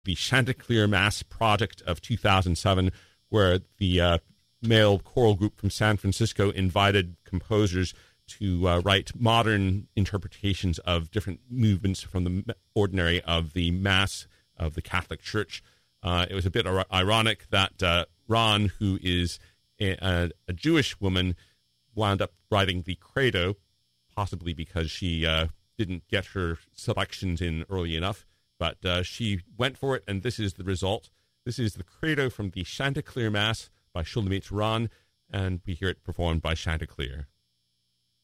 the Chanticleer Mass project of 2007, where the male choral group from San Francisco invited composers to write modern interpretations of different movements from the ordinary of the Mass of the Catholic Church. It was a bit ironic that Ron, who is a Jewish woman, wound up writing the Credo, possibly because she didn't get her selections in early enough, but she went for it, and this is the result. This is the Credo from the Chanticleer Mass by Shulamit Ron, and we hear it performed by Chanticleer.